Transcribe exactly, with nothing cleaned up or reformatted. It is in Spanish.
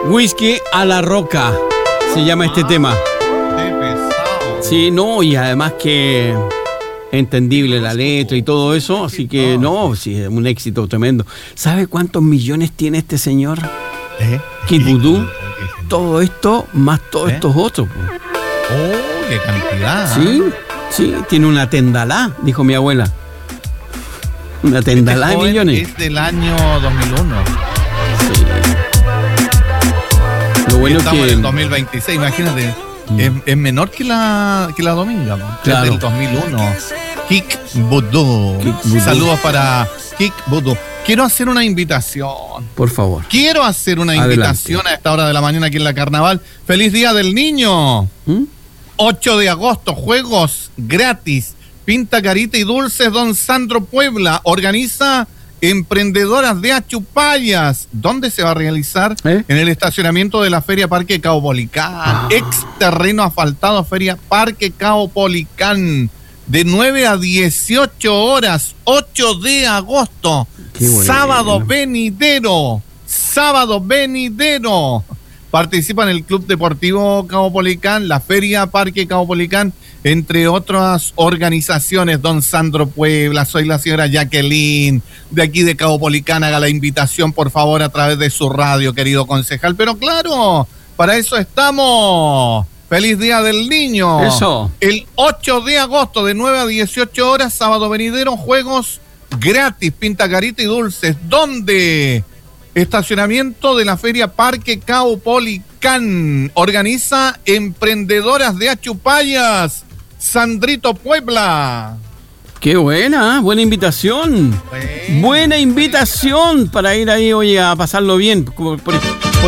Whisky a la roca se llama este Ah, tema. Qué pesado. Sí, no, y además que entendible la letra y todo eso, así que no, sí, es un éxito tremendo. ¿Sabe cuántos millones tiene este señor? ¿Eh? Kid Voodoo. ¿Qué? Todo esto más todos ¿Eh? estos otros. po. Oh, qué cantidad. Sí, sí, tiene una tendalá, dijo mi abuela. Una tendalá Este de joven millones. Es del año dos mil uno. Sí. Lo Y bueno es estamos en que el dos mil veintiséis, imagínate. Mm. Es, es menor que la, que la Dominga, ¿no? Claro. Es del dos mil uno. Kik Voodoo. Kik Voodoo. Saludos para Kik Voodoo. Quiero hacer una invitación. por favor. Quiero hacer una Adelante. invitación a esta hora de la mañana aquí en la Carnaval. ¡Feliz Día del Niño! ¿Mm? ocho de agosto, juegos gratis. Pinta Carita y Dulces Don Sandro Puebla. Organiza Emprendedoras de Achupayas. ¿Dónde se va a realizar? ¿Eh? En el estacionamiento de la Feria Parque Caupolicán. Ah. Ex terreno asfaltado Feria Parque Caupolicán. De nueve a dieciocho horas, ocho de agosto. Qué bueno. Sábado venidero. Sábado venidero. Participa en el Club Deportivo Caupolicán, la Feria Parque Caupolicán, entre otras organizaciones. Don Sandro Puebla, soy la señora Jacqueline, de aquí de Caupolicán. Haga la invitación, por favor, a través de su radio, querido concejal. Pero claro, para eso estamos. ¡Feliz Día del Niño! Eso. El ocho de agosto, de nueve a dieciocho horas, sábado venidero, juegos gratis, Pinta Carita y Dulces. ¿Dónde? Estacionamiento de la Feria Parque Caupolicán. Organiza Emprendedoras de Achupayas. Sandrito Puebla. Qué buena, ¿eh? Buena invitación. Bueno. Buena invitación para ir ahí, oye, a pasarlo bien. Por- por-